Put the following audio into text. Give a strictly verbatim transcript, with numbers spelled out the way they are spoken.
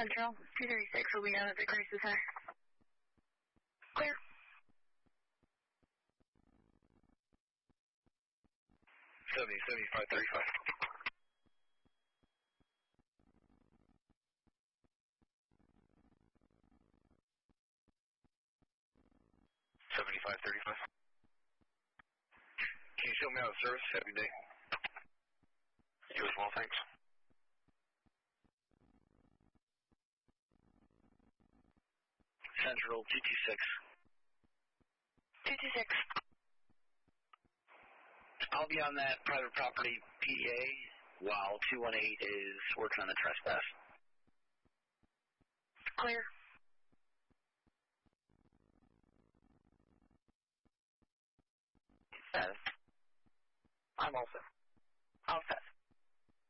Central, two thirty-six will be known at the crisis center. Clear. seventy, seventy-five, thirty-five. seventy-five, thirty-five. Can you show me out of service? Have a good day. You as well, thanks. Central, two two six. two two six. I'll be on that private property P D A while two one eight is working on the trespass. Clear. Status. I'm all set. All set.